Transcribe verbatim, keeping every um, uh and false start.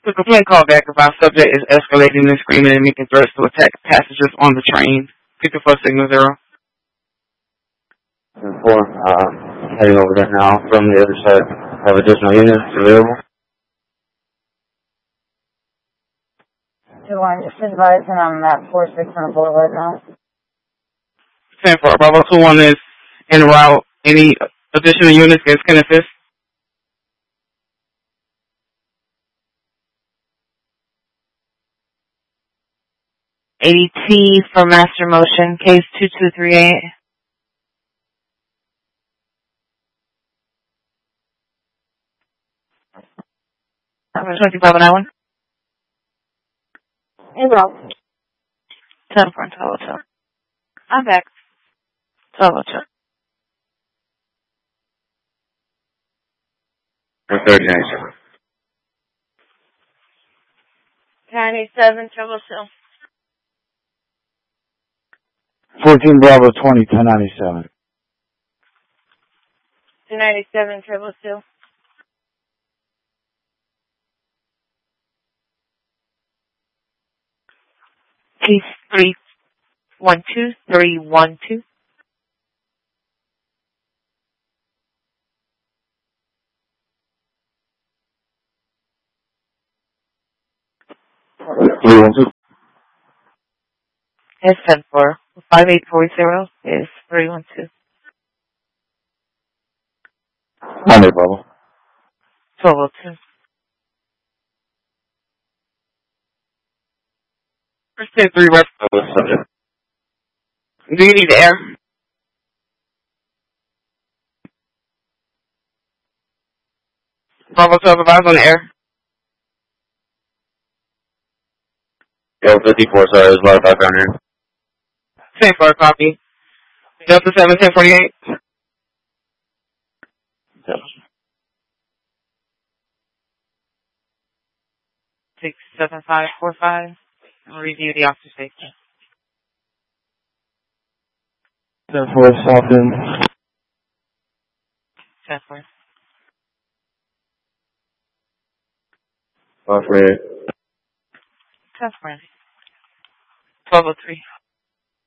The complaint call back about subject is escalating and screaming and making threats to attack passengers on the train. People for signal zero. Four, uh, heading over there now from the other side. Have additional units available. two one, just advising on map four six on the boulevard now. ten four, Bravo two one is en route. Any additional units guys can assist? eighty T for Master Motion, case two two three eight. Number twenty-five on that one. Hey, bro. ten four and twelve oh two. I'm back. twelve oh two. One thirty ninety-seven. ninety-seven, triple two. fourteen Bravo twenty, ten ninety-seven. two ninety-seven, triple two. Case three one two three one two. three one two. It's ten four. five eight four zero is three one two. Monday, Bravo. twelve oh two. Percent three rep. Subject. Do you need air? Bravo twelve advise on the air. Yo, fifty-four, sorry, there's a lot of background here. ten four, copy. Delta seven, ten forty-eight. Yep. six seven five four five. I'll review the officer safety. ten four, South End. ten four. five forty-eight. ten four. twelve oh three.